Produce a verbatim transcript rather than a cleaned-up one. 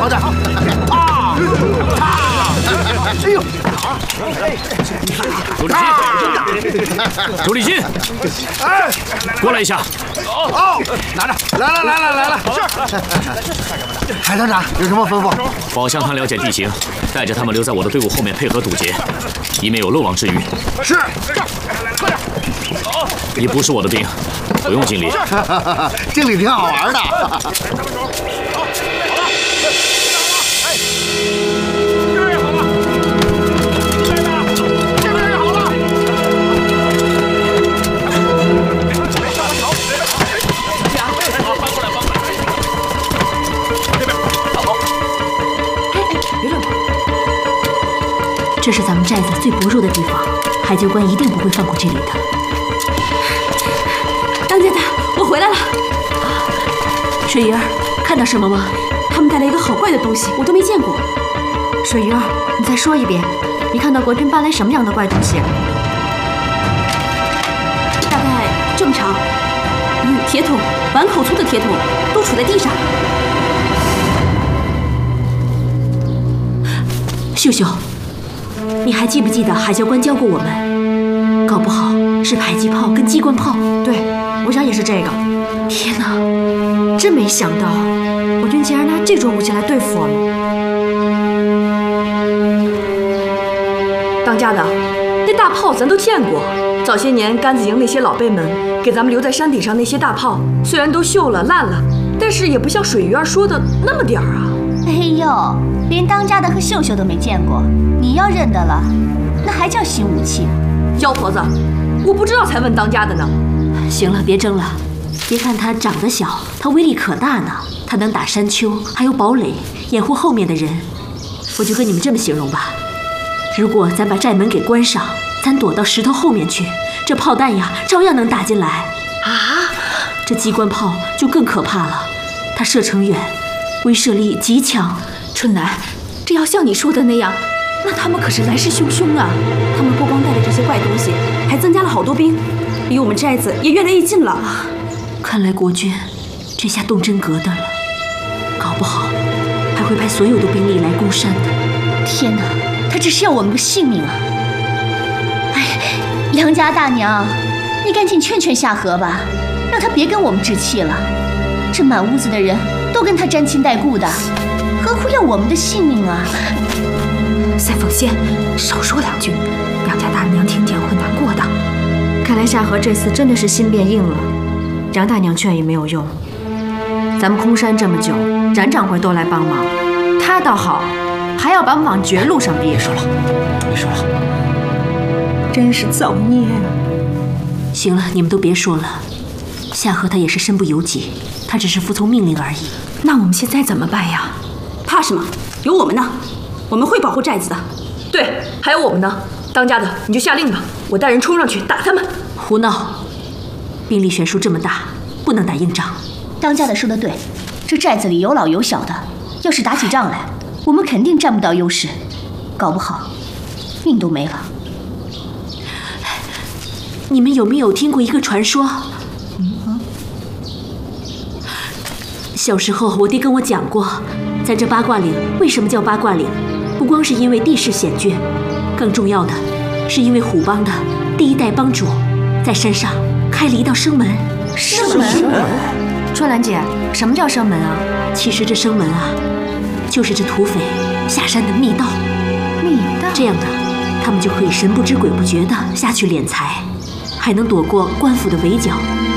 好的，啊啊！哎呦， 周立新，周立新， 哎， 过来一下。 哦，拿着，来了来了来了。是。海团长有什么吩咐？ 保向汉了解地形，带着他们留在我的队伍后面配合堵截，以免有漏网之鱼。 是。 快点！ 你不是我的兵，不用敬礼。 敬礼挺好玩的。 这是咱们寨子最薄弱的地方，海教官一定不会放过这里的。当家的，我回来了。水鱼儿，看到什么吗？他们带来一个好怪的东西，我都没见过。水鱼儿，你再说一遍，你看到国军搬来什么样的怪东西？大概这么长，嗯，铁桶，碗口粗的铁桶，都杵在地上。秀秀。你还记不记得海教官教过我们？搞不好是迫击炮跟机关炮。对，我想也是这个。天哪，真没想到，国军竟然拿这种武器来对付我们。当家的，那大炮咱都见过。早些年甘子营那些老辈们给咱们留在山顶上那些大炮，虽然都锈了烂了，但是也不像水鱼儿说的那么点儿啊。 哎呦，连当家的和秀秀都没见过。你要认得了，那还叫新武器？ 妖婆子，我不知道才问当家的呢。行了，别争了。别看它长得小，它威力可大呢。它能打山丘，还有堡垒，掩护后面的人。我就跟你们这么形容吧：如果咱把寨门给关上，咱躲到石头后面去，这炮弹呀，照样能打进来。啊！这机关炮就更可怕了，它射程远，威慑力极强。春兰，这要像你说的那样。那他们可是来势汹汹啊！他们不光带着这些怪东西，还增加了好多兵，离我们寨子也越来越近了。看来国军这下动真格的了，搞不好还会派所有的兵力来攻山的。 天哪，他这是要我们的性命啊！哎，杨家大娘，你赶紧劝劝夏荷吧，让他别跟我们置气了。这满屋子的人都跟他沾亲带故的，何苦要我们的性命啊？ 赛凤仙，少说两句，杨家大娘听见会难过的。看来夏荷这次真的是心变硬了，杨大娘劝也没有用。咱们空山这么久，冉掌柜都来帮忙，他倒好，还要把我们往绝路上逼。 别说了，别说了， 真是造孽啊！行了，你们都别说了，夏荷他也是身不由己，他只是服从命令而已。那我们现在怎么办呀？怕什么？有我们呢。我们会保护寨子的。对，还有我们呢。当家的，你就下令吧，我带人冲上去打他们。胡闹！兵力悬殊这么大，不能打硬仗。 当家的说的对，这寨子里有老有小的，要是打起仗来，我们肯定占不到优势，搞不好命都没了。 你们有没有听过一个传说？嗯，小时候我爹跟我讲过，在这八卦岭为什么叫八卦岭？不光是因为地势险峻，更重要的是因为虎帮的第一代帮主在山上开了一道生门。 生门？ 春兰姐，什么叫生门啊？其实这生门啊，就是这土匪下山的密道。 密道？ 这样的，他们就可以神不知鬼不觉的下去敛财，还能躲过官府的围剿，